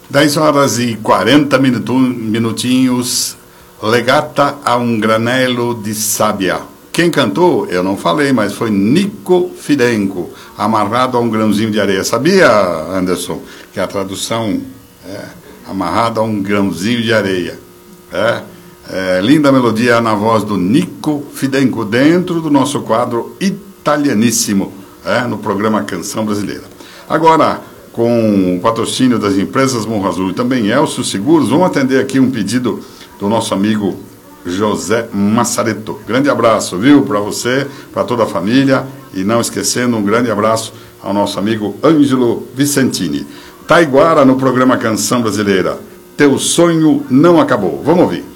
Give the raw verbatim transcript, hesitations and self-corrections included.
dez horas e quarenta minuto, minutinhos, Legata a um granelo de sábia. Quem cantou? Eu não falei, mas foi Nico Fidenco, amarrado a um grãozinho de areia. Sabia, Anderson, que a tradução é amarrado a um grãozinho de areia. É, é, linda melodia na voz do Nico Fidenco, dentro do nosso quadro Italianíssimo, é, no programa Canção Brasileira. Agora, com o patrocínio das empresas Morro Azul e também Elcio Seguros, vamos atender aqui um pedido do nosso amigo José Massareto. Grande abraço, viu, para você, para toda a família, e não esquecendo, um grande abraço ao nosso amigo Ângelo Vicentini. Taiguara no programa Canção Brasileira. Teu sonho não acabou. Vamos ouvir.